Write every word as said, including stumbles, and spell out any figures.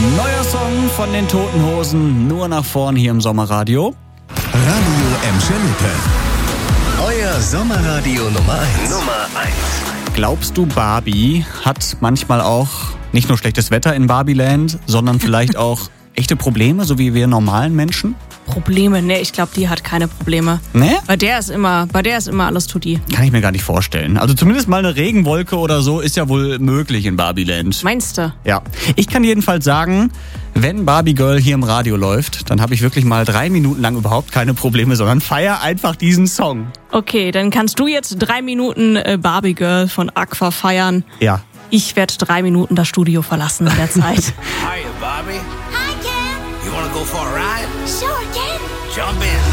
Neuer Song von den Toten Hosen, nur nach vorn hier im Sommerradio. Radio Emscher-Lippe. Euer Sommerradio Nummer eins. Nummer eins. Glaubst du, Barbie hat manchmal auch nicht nur schlechtes Wetter in Barbieland, sondern vielleicht auch echte Probleme, so wie wir normalen Menschen? Probleme? Nee, ich glaube, die hat keine Probleme. Ne? Bei der ist immer, bei der ist immer alles tutti. Kann ich mir gar nicht vorstellen. Also zumindest mal eine Regenwolke oder so ist ja wohl möglich in Barbieland. Meinst du? Ja. Ich kann jedenfalls sagen, wenn Barbie Girl hier im Radio läuft, dann habe ich wirklich mal drei Minuten lang überhaupt keine Probleme, sondern feier einfach diesen Song. Okay, dann kannst du jetzt drei Minuten äh, Barbie Girl von Aqua feiern. Ja. Ich werde drei Minuten das Studio verlassen in der Zeit. Hiya, Barbie. Hi, Ken. You wanna go for a ride? Sure, Ken. Jump in.